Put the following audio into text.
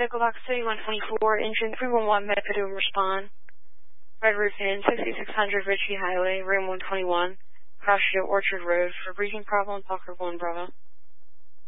Medical Box 3124, engine 311, Medford will respond. Red Roof Inn, 6600 Ritchie Highway, room 121, Cross Street, Orchard Road, for breathing problems, Walker 1 Bravo.